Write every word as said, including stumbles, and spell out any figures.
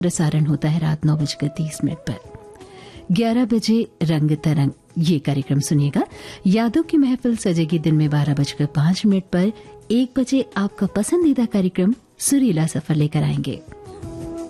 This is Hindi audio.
प्रसारण होता है रात नौ बजकर तीस मिनट पर। ग्यारह बजे रंग तरंग ये कार्यक्रम सुनिएगा। यादों की महफिल सजेगी दिन में बारह बजकर पांच मिनट पर। एक बजे आपका पसंदीदा कार्यक्रम सुरीला सफर लेकर आएंगे।